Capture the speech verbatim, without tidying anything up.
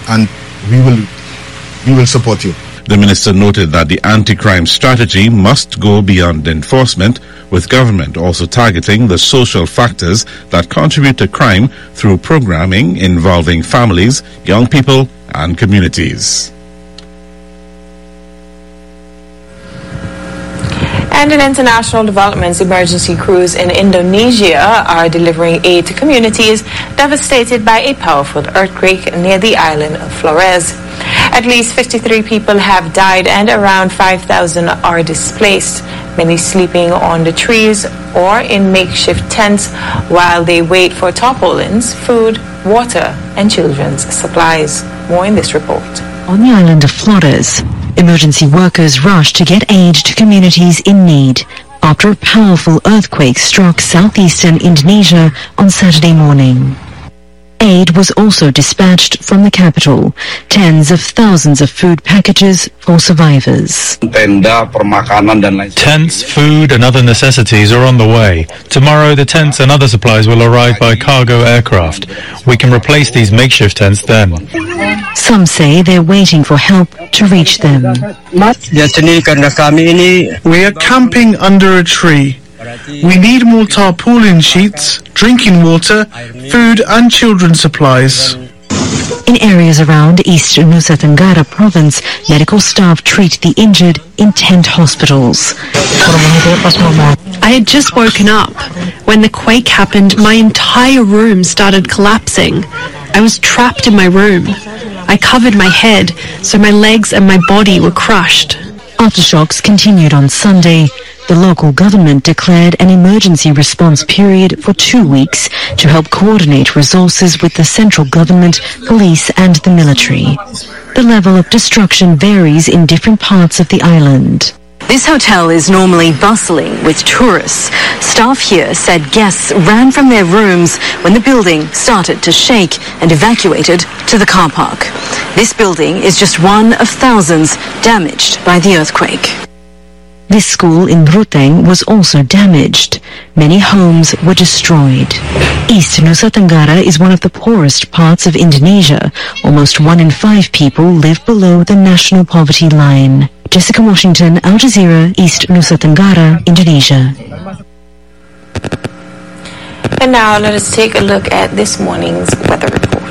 and we will we will support you. The minister noted that the anti-crime strategy must go beyond enforcement, with government also targeting the social factors that contribute to crime through programming involving families, young people, and communities. And in international developments, emergency crews in Indonesia are delivering aid to communities devastated by a powerful earthquake near the island of Flores. At least fifty-three people have died and around five thousand are displaced, many sleeping on the trees or in makeshift tents while they wait for tarpaulins, food, water, and children's supplies. More in this report. On the island of Flores, emergency workers rushed to get aid to communities in need after a powerful earthquake struck southeastern Indonesia on Saturday morning. Aid was also dispatched from the capital, tens of thousands of food packages for survivors. Tents, food and other necessities are on the way. Tomorrow the tents and other supplies will arrive by cargo aircraft. We can replace these makeshift tents then. Some say they're waiting for help to reach them. We are camping under a tree. We need more tarpaulin sheets, drinking water, food and children's supplies. In areas around East Nusa Tenggara province, medical staff treat the injured in tent hospitals. I had just woken up. When the quake happened, my entire room started collapsing. I was trapped in my room. I covered my head, so my legs and my body were crushed. Aftershocks continued on Sunday. The local government declared an emergency response period for two weeks to help coordinate resources with the central government, police and the military. The level of destruction varies in different parts of the island. This hotel is normally bustling with tourists. Staff here said guests ran from their rooms when the building started to shake and evacuated to the car park. This building is just one of thousands damaged by the earthquake. This school in Ruteng was also damaged. Many homes were destroyed. East Nusa Tenggara is one of the poorest parts of Indonesia. Almost one in five people live below the national poverty line. Jessica Washington, Al Jazeera, East Nusa Tenggara, Indonesia. And now let us take a look at this morning's weather report.